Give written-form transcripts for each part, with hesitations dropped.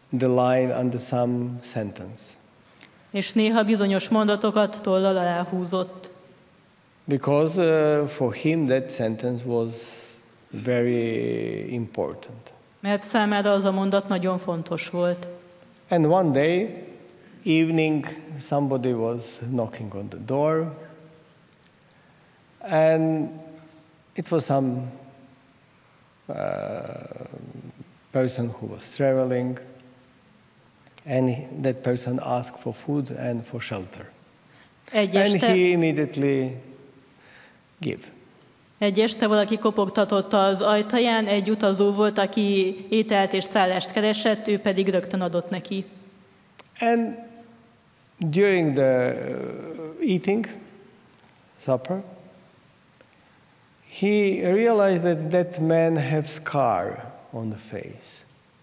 the line under some sentence. És néha bizonyos mondatokat tollal aláhúzott. Because for him that sentence was very important. Mert számára az a mondat nagyon fontos volt. And one day, evening, somebody was knocking on the door, and it was some person who was traveling, and that person asked for food and for shelter. And he immediately gave. Egy este valaki kopogtatott az ajtaján, egy utazó volt, aki ételt és szállást keresett, ő pedig rögtön adott neki. And during the eating, supper, he realized that man have scar on the face.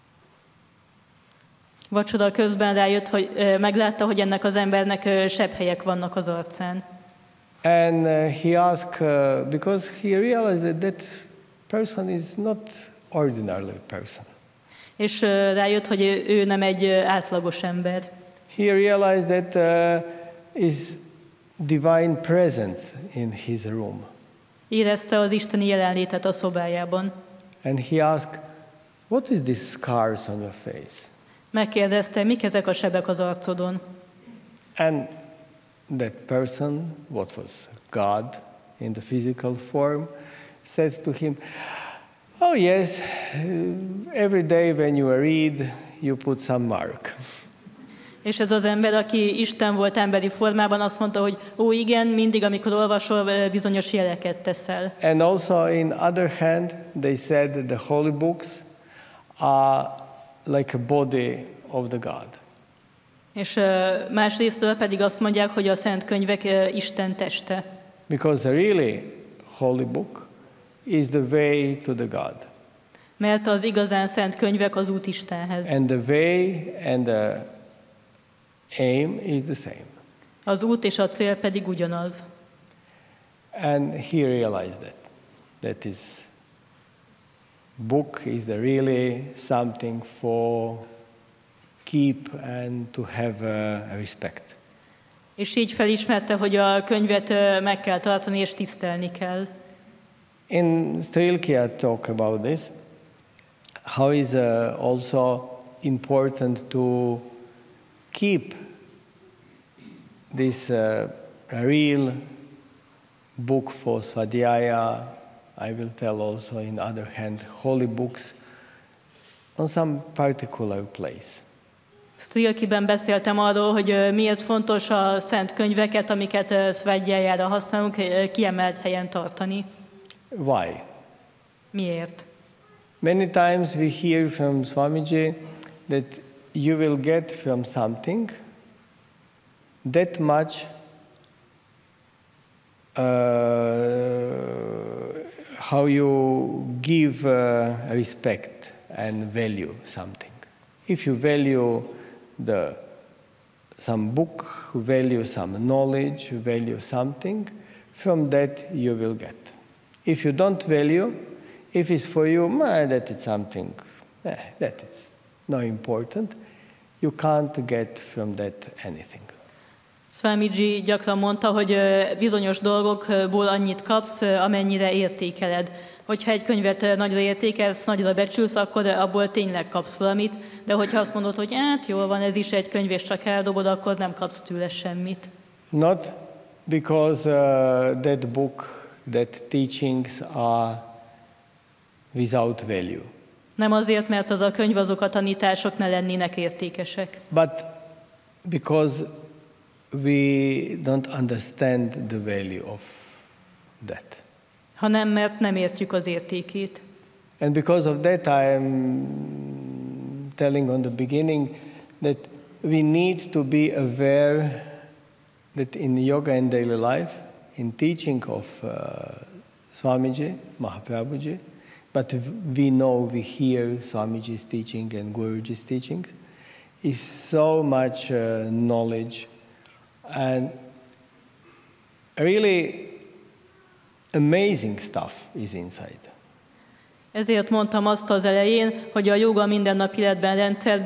Vacsora közben rájött, hogy meglátta, hogy ennek az embernek sebhelyek vannak az arcán. And he asked, because he realized that person is not ordinary person. És rájött, hogy ő nem egy átlagos ember. He realized that is divine presence in his room. Érezte az isteni jelenlétet a szobájában. And he asked, what is these scars on your face? Megkérdezte, mik ezek a sebek az arcodon? And that person, what was God in the physical form, said to him, oh yes, every day when you read, you put some mark. És ez az ember, aki Isten volt emberi formában, azt mondta, hogy ó igen, mindig, amikor olvasol, bizonyos jeleket teszel. And also in other hand, they said that the holy books are like a body of the God. És másrésztől pedig azt mondják, hogy a szent könyvek Isten teste. Because a really holy book is the way to the God. Mert az igazán szent könyvek az út Istenhez. And the way and the aim is the same. Az út és a cél pedig ugyanaz. And he realized that is book is the really something for keep and to have a respect. És így felismerte, hogy a könyvet meg kell tartani és tisztelni kell. In Strilkia talk about this, how is also important to keep this real book for Svadhyaya, I will tell also in other hand, holy books, on some particular place. Strilkiben beszéltem arról, hogy miért fontos a szent könyveket, amiket Svadhyájára használunk, kiemelt helyen tartani. Why? Miért? Many times we hear from Swamiji that you will get from something that much how you give respect and value something. If you value some book, value some knowledge, value something, from that you will get. If you don't value, if it's for you, that is something, that is not important, you can't get from that anything. Swamiji gyakran mondta, hogy bizonyos dolgokból annyit kapsz, amennyire értékeled. Hogyha egy könyvet nagyra értékelsz, nagyra becsülsz, akkor abból tényleg kapsz valamit, de hogyha azt mondod, hogy hát jól van, ez is egy könyv, és csak eldobod, akkor nem kapsz tőle semmit. Not because that book, that teachings are without value. Nem azért, mert az a könyv, azok a tanítások ne lennének értékesek. But because we don't understand the value of that. Hanem mert nem értjük az értékét. And because of that I am telling on the beginning that we need to be aware that in yoga and daily life, in teaching of Swamiji, Mahaprabhuji, but we know, we hear Swamiji's teaching and Guruji's teaching, is so much knowledge and really amazing stuff is inside. Ezért mondtam azt az elején, hogy a joga mindennapi életben rendszerben